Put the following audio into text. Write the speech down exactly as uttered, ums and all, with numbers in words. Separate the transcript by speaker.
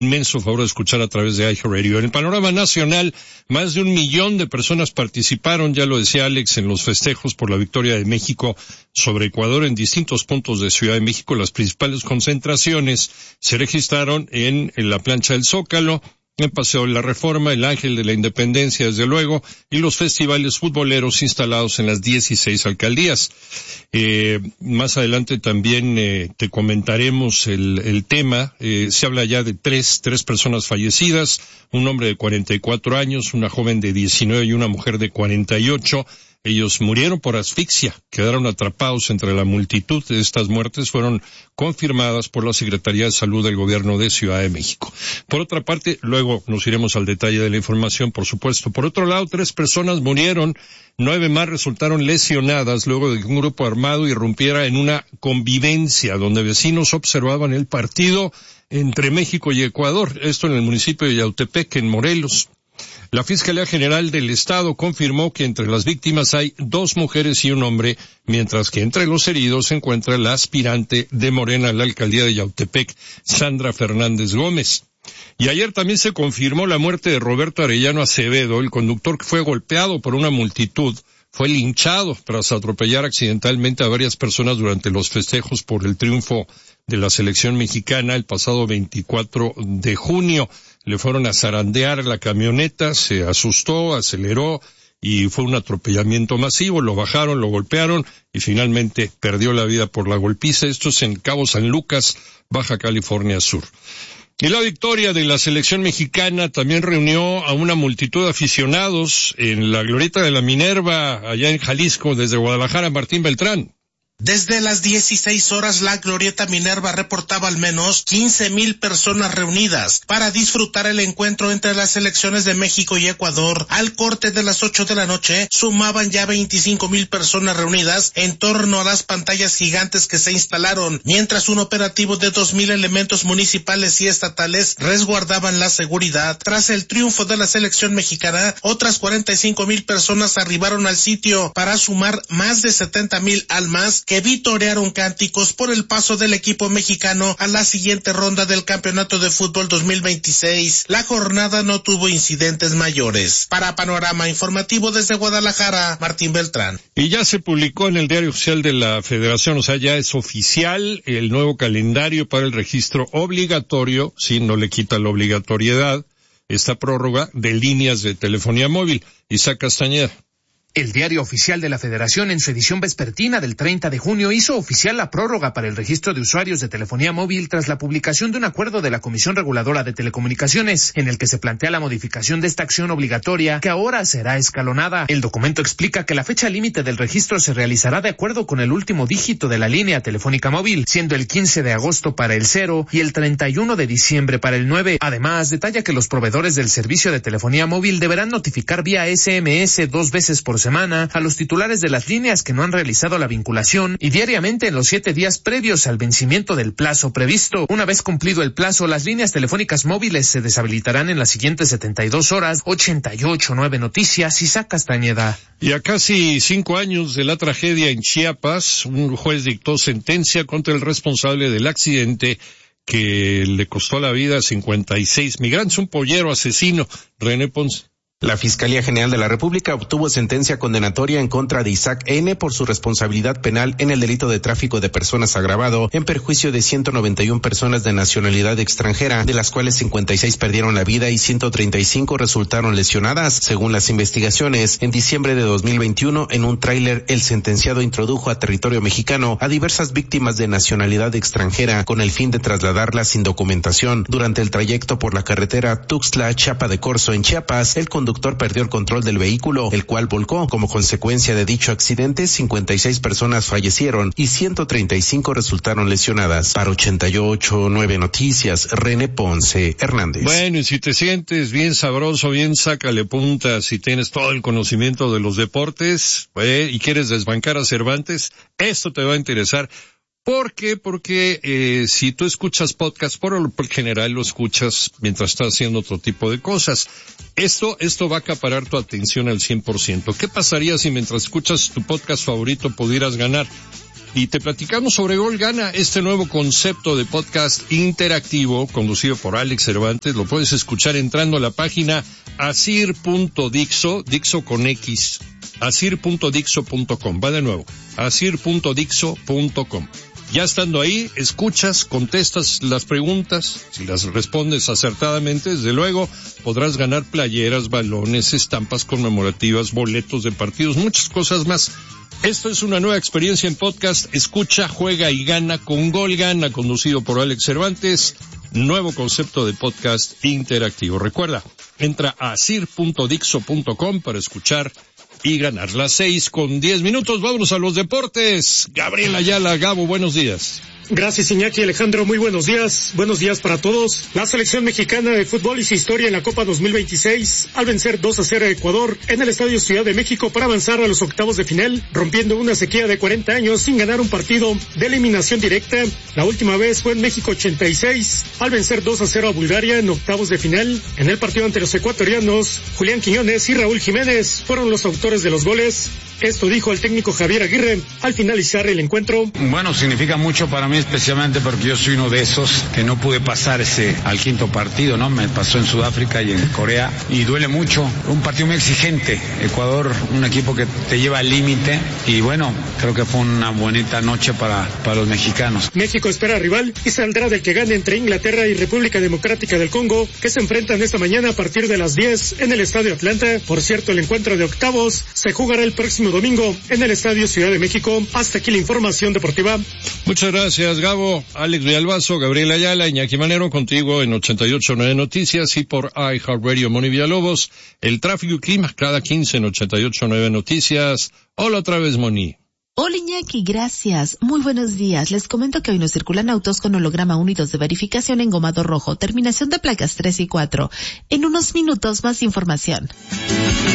Speaker 1: Inmenso favor de escuchar a través de iHeartRadio. En el panorama nacional, más de un millón de personas participaron, ya lo decía Alex, en los festejos por la victoria de México sobre Ecuador en distintos puntos de Ciudad de México. Las principales concentraciones se registraron en, en la plancha del Zócalo, en Paseo de la Reforma, el Ángel de la Independencia, desde luego, y los festivales futboleros instalados en las dieciséis alcaldías. Eh, más adelante también eh, te comentaremos el, el tema. Eh, se habla ya de tres, tres personas fallecidas, un hombre de cuarenta y cuatro años, una joven de diecinueve y una mujer de cuarenta y ocho. Ellos murieron por asfixia, quedaron atrapados entre la multitud. De estas muertes fueron confirmadas por la Secretaría de Salud del Gobierno de Ciudad de México. Por otra parte, luego nos iremos al detalle de la información, por supuesto. Por otro lado, tres personas murieron, nueve más resultaron lesionadas luego de que un grupo armado irrumpiera en una convivencia donde vecinos observaban el partido entre México y Ecuador. Esto en el municipio de Yautepec, en Morelos. La Fiscalía General del Estado confirmó que entre las víctimas hay dos mujeres y un hombre, mientras que entre los heridos se encuentra la aspirante de Morena a la alcaldía de Yautepec, Sandra Fernández Gómez. Y ayer también se confirmó la muerte de Roberto Arellano Acevedo, el conductor que fue golpeado por una multitud. Fue linchado tras atropellar accidentalmente a varias personas durante los festejos por el triunfo de la selección mexicana el pasado veinticuatro de junio. Le fueron a zarandear la camioneta, se asustó, aceleró y fue un atropellamiento masivo. Lo bajaron, lo golpearon y finalmente perdió la vida por la golpiza. Esto es en Cabo San Lucas, Baja California Sur. Y la victoria de la selección mexicana también reunió a una multitud de aficionados en la Glorieta de la Minerva, allá en Jalisco, desde Guadalajara, Martín Beltrán.
Speaker 2: Desde las dieciséis horas, la Glorieta Minerva reportaba al menos quince mil personas reunidas para disfrutar el encuentro entre las selecciones de México y Ecuador. Al corte de las ocho de la noche, sumaban ya veinticinco mil personas reunidas en torno a las pantallas gigantes que se instalaron, mientras un operativo de dos mil elementos municipales y estatales resguardaban la seguridad. Tras el triunfo de la selección mexicana, otras cuarenta y cinco mil personas arribaron al sitio para sumar más de setenta mil almas que vitorearon cánticos por el paso del equipo mexicano a la siguiente ronda del Campeonato de Fútbol dos mil veintiséis. La jornada no tuvo incidentes mayores. Para Panorama Informativo desde Guadalajara, Martín Beltrán.
Speaker 1: Y ya se publicó en el Diario Oficial de la Federación, o sea, ya es oficial el nuevo calendario para el registro obligatorio, si no le quita la obligatoriedad, esta prórroga de líneas de telefonía móvil. Isaac Castañeda.
Speaker 3: El Diario Oficial de la Federación, en su edición vespertina del treinta de junio, hizo oficial la prórroga para el registro de usuarios de telefonía móvil tras la publicación de un acuerdo de la Comisión Reguladora de Telecomunicaciones, en el que se plantea la modificación de esta acción obligatoria, que ahora será escalonada. El documento explica que la fecha límite del registro se realizará de acuerdo con el último dígito de la línea telefónica móvil, siendo el quince de agosto para el cero y el treinta y uno de diciembre para el nueve. Además, detalla que los proveedores del servicio de telefonía móvil deberán notificar vía ese eme ese dos veces por semana a los titulares de las líneas que no han realizado la vinculación y diariamente en los siete días previos al vencimiento del plazo previsto. Una vez cumplido el plazo, las líneas telefónicas móviles se deshabilitarán en las siguientes setenta y dos horas. ochenta y ocho nueve Noticias, Isaac Castañeda.
Speaker 1: Y a casi cinco años de la tragedia en Chiapas, un juez dictó sentencia contra el responsable del accidente que le costó la vida a cincuenta y seis migrantes, un pollero asesino, René Ponce.
Speaker 4: La Fiscalía General de la República obtuvo sentencia condenatoria en contra de Isaac N. por su responsabilidad penal en el delito de tráfico de personas agravado en perjuicio de ciento noventa y una personas de nacionalidad extranjera, de las cuales cincuenta y seis perdieron la vida y ciento treinta y cinco resultaron lesionadas. Según las investigaciones, en diciembre de dos mil veintiuno, en un tráiler, el sentenciado introdujo a territorio mexicano a diversas víctimas de nacionalidad extranjera con el fin de trasladarlas sin documentación. Durante el trayecto por la carretera Tuxtla-Chiapa de Corzo en Chiapas, el conductor conductor perdió el control del vehículo, el cual volcó. Como consecuencia de dicho accidente, cincuenta y seis personas fallecieron y ciento treinta y cinco resultaron lesionadas. Para ochenta y ocho nueve Noticias, René Ponce Hernández.
Speaker 1: Bueno, y si te sientes bien sabroso, bien sácale punta, si tienes todo el conocimiento de los deportes, eh, y quieres desbancar a Cervantes, esto te va a interesar. ¿Por qué? Porque eh, si tú escuchas podcast, por lo general lo escuchas mientras estás haciendo otro tipo de cosas. Esto, esto va a acaparar tu atención al cien por ciento. ¿Qué pasaría si mientras escuchas tu podcast favorito pudieras ganar? y te platicamos sobre Gol Gana, este nuevo concepto de podcast interactivo conducido por Alex Cervantes. Lo puedes escuchar entrando a la página asir punto dixo, Dixo con X, asir punto dixo punto com. Va de nuevo, asir punto dixo punto com. Ya estando ahí, escuchas, contestas las preguntas, si las respondes acertadamente, desde luego podrás ganar playeras, balones, estampas conmemorativas, boletos de partidos, muchas cosas más. Esto es una nueva experiencia en podcast. Escucha, juega y gana con Gol Gana, conducido por Alex Cervantes. Nuevo concepto de podcast interactivo. Recuerda, entra a asir punto dixo punto com para escuchar y ganar. Las seis con diez minutos. Vámonos a los deportes. Gabriel Ayala, Gabo, buenos días.
Speaker 5: Gracias, Iñaki. Alejandro, muy buenos días. Buenos días para todos. La selección mexicana de fútbol hizo historia en la Copa dos mil veintiséis al vencer dos a cero a Ecuador en el Estadio Ciudad de México para avanzar a los octavos de final, rompiendo una sequía de cuarenta años sin ganar un partido de eliminación directa. La última vez fue en México ochenta y seis, al vencer dos a cero a Bulgaria en octavos de final. En el partido ante los ecuatorianos, Julián Quiñones y Raúl Jiménez fueron los autores de los goles. Esto dijo el técnico Javier Aguirre al finalizar el encuentro.
Speaker 6: Bueno, significa mucho para mí, especialmente porque yo soy uno de esos que no pude pasar ese al quinto partido, ¿no? Me pasó en Sudáfrica y en Corea y duele mucho. Un partido muy exigente. Ecuador, un equipo que te lleva al límite y bueno, creo que fue una bonita noche para, para los mexicanos.
Speaker 5: México espera rival y saldrá del que gane entre Inglaterra y República Democrática del Congo, que se enfrentan esta mañana a partir de las diez en el Estadio Atlanta. Por cierto, el encuentro de octavos se jugará el próximo domingo en el Estadio Ciudad de México. Hasta aquí la información deportiva.
Speaker 1: Muchas gracias, Gabo. Alex Villalbazo, Gabriel Ayala, Iñaki Manero, contigo en ochenta y ocho punto nueve Noticias y por iHeartRadio. Moni Villalobos. El tráfico y clima cada quince en ochenta y ocho punto nueve Noticias. Hola otra vez, Moni.
Speaker 7: Hola Iñaki, gracias. Muy buenos días. Les comento que hoy nos circulan autos con holograma unidos de verificación en gomado rojo, terminación de placas tres y cuatro. En unos minutos más información.